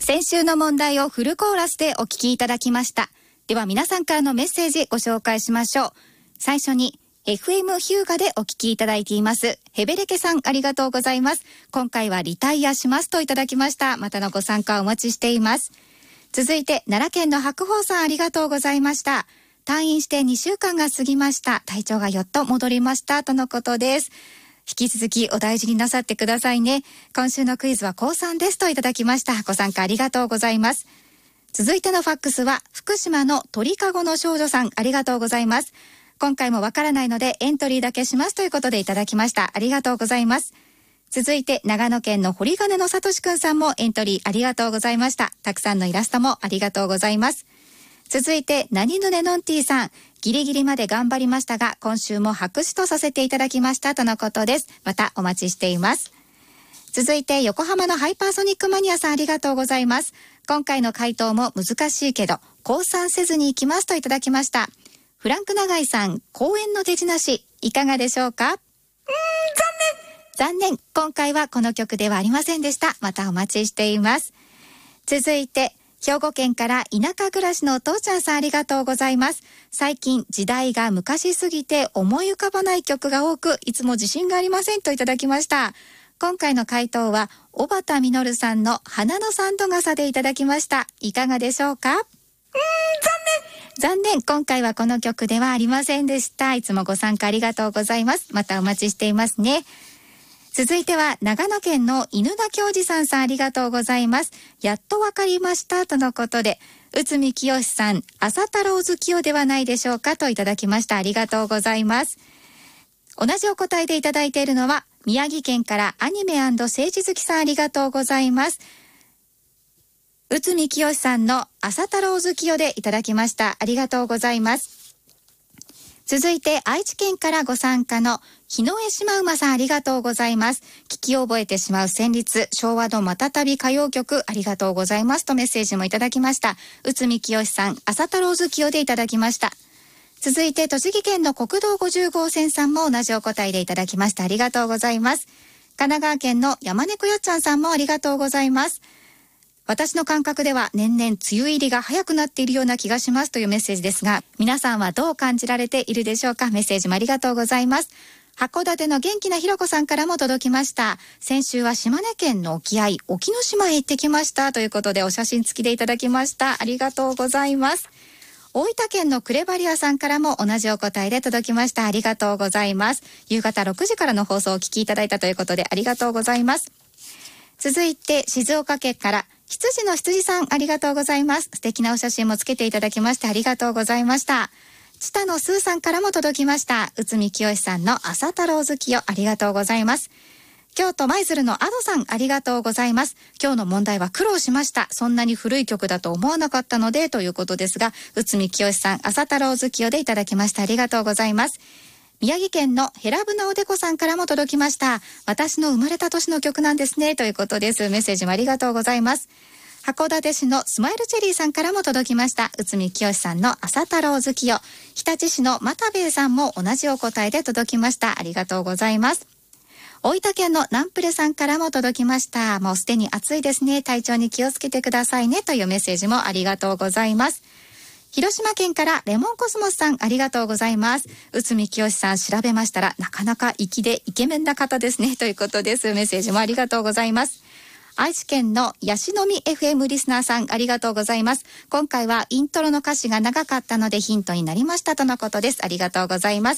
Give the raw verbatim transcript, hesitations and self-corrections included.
先週の問題をフルコーラスでお聞きいただきました。では皆さんからのメッセージご紹介しましょう。最初に エフエム ヒューガでお聞きいただいていますヘベレケさん、ありがとうございます。今回はリタイアしますといただきました。またのご参加お待ちしています。続いて奈良県の白鵬さん、ありがとうございました。退院してにしゅうかんが過ぎました。体調がやっと戻りましたとのことです。引き続きお大事になさってくださいね。今週のクイズは高さんですといただきました。ご参加ありがとうございます。続いてのファックスは福島の鳥かごの少女さん、ありがとうございます。今回もわからないのでエントリーだけしますということでいただきました。ありがとうございます。続いて長野県の堀金のさとしくんさんもエントリーありがとうございました。たくさんのイラストもありがとうございます。続いて何ぬねのんてぃさん、ギリギリまで頑張りましたが今週も白紙とさせていただきましたとのことです。またお待ちしています。続いて横浜のハイパーソニックマニアさん、ありがとうございます。今回の回答も難しいけど降参せずに行きますといただきました。フランク長井さん、公演の手品師いかがでしょうか。うーん、残念残念今回はこの曲ではありませんでした。またお待ちしています。続いて兵庫県から田舎暮らしのお父ちゃんさん、ありがとうございます。最近時代が昔すぎて思い浮かばない曲が多くいつも自信がありませんといただきました。今回の回答は小畑実さんの花の三度笠でいただきました。いかがでしょうか。うーん、残念残念今回はこの曲ではありませんでした。いつもご参加ありがとうございます。またお待ちしていますね。続いては長野県の犬田教授さんさん、ありがとうございます。やっとわかりましたとのことで、内海清さん、朝太郎月夜ではないでしょうかといただきました。ありがとうございます。同じお答えでいただいているのは宮城県からアニメ&政治好きさん、ありがとうございます。内海清さんの朝太郎月夜でいただきました。ありがとうございます。続いて愛知県からご参加の日野江島馬さん、ありがとうございます。聞き覚えてしまう旋律、昭和のまたたび歌謡曲、ありがとうございますとメッセージもいただきました。内海清さん、朝太郎月夜でいただきました。続いて栃木県の国道ごじゅう号線さんも同じお答えでいただきました。ありがとうございます。神奈川県の山猫やっちゃんさんもありがとうございます。私の感覚では年々梅雨入りが早くなっているような気がしますというメッセージですが、皆さんはどう感じられているでしょうか。メッセージもありがとうございます。函館の元気なひろこさんからも届きました。先週は島根県の沖合沖ノ島へ行ってきましたということでお写真付きでいただきました。ありがとうございます。大分県のクレバリアさんからも同じお答えで届きました。ありがとうございます。夕方ろくじからの放送をお聞きいただいたということでありがとうございます。続いて静岡県から羊の羊さん、ありがとうございます。素敵なお写真もつけていただきましてありがとうございました。知多のスーさんからも届きました。内海清さんの朝太郎月夜、ありがとうございます。京都舞鶴のアドさん、ありがとうございます。今日の問題は苦労しました。そんなに古い曲だと思わなかったのでということですが、内海清さん、朝太郎月夜でいただきました。ありがとうございます。宮城県のヘラブナおでこさんからも届きました。私の生まれた年の曲なんですねということです。メッセージもありがとうございます。函館市のスマイルチェリーさんからも届きました。内海清さんの朝太郎月夜。日立市の又兵衛さんも同じお答えで届きました。ありがとうございます。大分県のナンプレさんからも届きました。もうすでに暑いですね。体調に気をつけてくださいねというメッセージもありがとうございます。広島県からレモンコスモスさん、ありがとうございます。内海清さん、調べましたらなかなか粋でイケメンな方ですねということです。メッセージもありがとうございます。愛知県のヤシの実 エフエム リスナーさん、ありがとうございます。今回はイントロの歌詞が長かったのでヒントになりましたとのことです。ありがとうございます。